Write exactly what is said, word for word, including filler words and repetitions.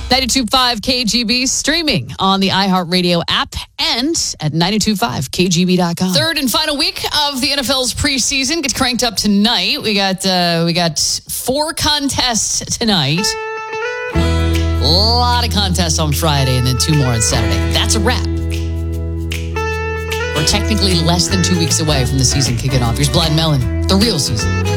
ninety-two point five K G B streaming on the iHeartRadio app and at ninety-two point five K G B dot com. Third and final week of the N F L's preseason gets cranked up tonight. We got uh, we got four contests tonight. A lot of contests on Friday and then two more on Saturday. That's a wrap. We're technically less than two weeks away from the season kicking off. Here's Blind Melon, the real season.